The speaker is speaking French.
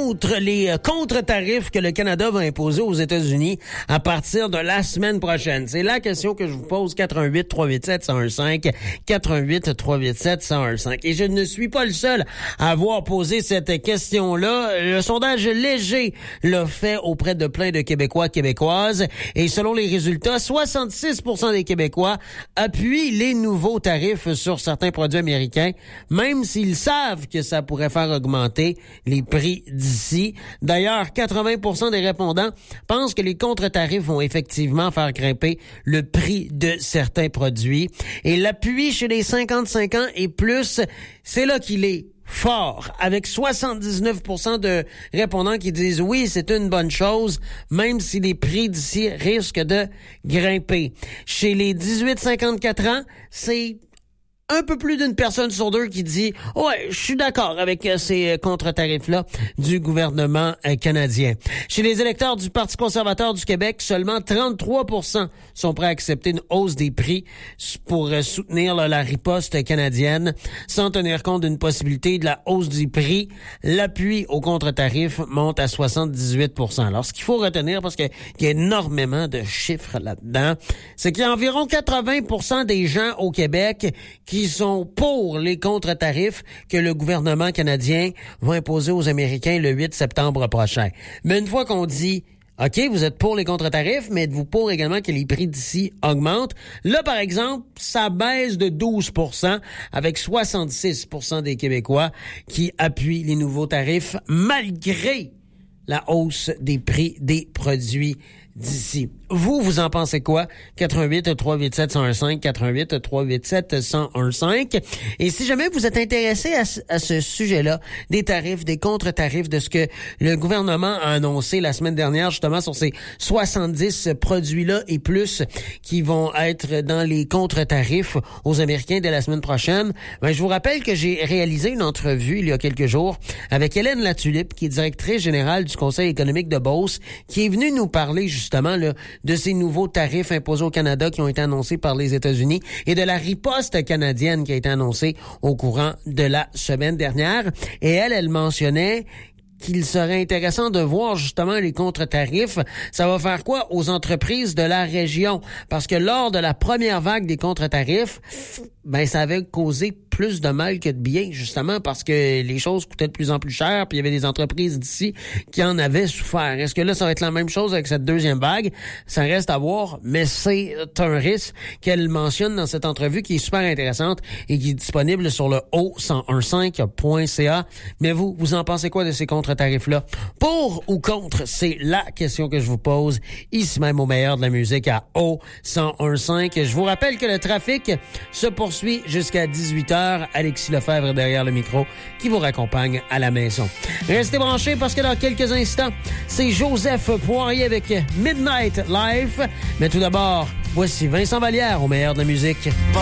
les contre-tarifs que le Canada va imposer aux États-Unis à partir de la semaine prochaine? C'est la question que je vous pose. 88-387-1015, 88-387-1015. Et je ne suis pas le seul à avoir posé cette question-là. Le sondage léger l'a fait auprès de plein de Québécois, Québécoises. Et selon les résultats, 66% des Québécois appuient les nouveaux tarifs sur certains produits américains, même s'ils savent que ça pourrait faire augmenter les prix d'ici. D'ailleurs, 80% des répondants pensent que les contre-tarifs vont effectivement faire grimper le prix de certains produits. Et l'appui chez les 55 ans et plus, c'est là qu'il est fort, avec 79% de répondants qui disent oui, c'est une bonne chose, même si les prix d'ici risquent de grimper. Chez les 18-54 ans, c'est un peu plus d'une personne sur deux qui dit « Ouais, je suis d'accord avec ces contre-tarifs-là du gouvernement canadien. » Chez les électeurs du Parti conservateur du Québec, seulement 33% sont prêts à accepter une hausse des prix pour soutenir la riposte canadienne. Sans tenir compte d'une possibilité de la hausse du prix, l'appui aux contre-tarifs monte à 78%. Alors, ce qu'il faut retenir, parce qu'il y a énormément de chiffres là-dedans, c'est qu'il y a environ 80% des gens au Québec qui sont pour les contre-tarifs que le gouvernement canadien va imposer aux Américains le 8 septembre prochain. Mais une fois qu'on dit OK, vous êtes pour les contre-tarifs, mais êtes-vous pour également que les prix d'ici augmentent? Là, par exemple, ça baisse de 12%, avec 66% des Québécois qui appuient les nouveaux tarifs malgré la hausse des prix des produits d'ici. Vous en pensez quoi? 88-387-1015, 88-387-1015. Et si jamais vous êtes intéressé à ce sujet-là, des tarifs, des contre-tarifs, de ce que le gouvernement a annoncé la semaine dernière, justement, sur ces 70 produits-là et plus qui vont être dans les contre-tarifs aux Américains dès la semaine prochaine, ben, je vous rappelle que j'ai réalisé une entrevue il y a quelques jours avec Hélène Latulippe, qui est directrice générale du Conseil économique de Beauce, qui est venue nous parler justement là, de ces nouveaux tarifs imposés au Canada qui ont été annoncés par les États-Unis et de la riposte canadienne qui a été annoncée au courant de la semaine dernière. Et elle mentionnait qu'il serait intéressant de voir justement les contre-tarifs. Ça va faire quoi aux entreprises de la région? Parce que lors de la première vague des contre-tarifs, ben ça avait causé plus de mal que de bien, justement parce que les choses coûtaient de plus en plus cher, puis il y avait des entreprises d'ici qui en avaient souffert. Est-ce que là, ça va être la même chose avec cette deuxième vague? Ça reste à voir, mais c'est un risque qu'elle mentionne dans cette entrevue qui est super intéressante et qui est disponible sur le o1015.ca. Mais vous en pensez quoi de ces contre-tarifs-là? Pour ou contre, c'est la question que je vous pose ici même au meilleur de la musique à O1015. Je vous rappelle que le trafic se poursuit jusqu'à 18h. Alexis Lefebvre derrière le micro qui vous raccompagne à la maison. Restez branchés parce que dans quelques instants, c'est Joseph Poirier avec Midnight Life. Mais tout d'abord, voici Vincent Vallière au meilleur de la musique.